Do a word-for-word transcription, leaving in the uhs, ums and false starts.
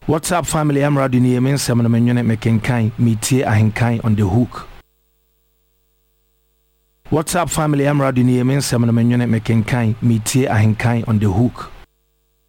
What's up, family? I'm Raduni Yemen Seven Minute Mekenkai, Metie Ahenkai on the hook. What's up, family? I'm Raduni Yemen Seven Minute Mekenkai, Metie Ahenkai on the hook.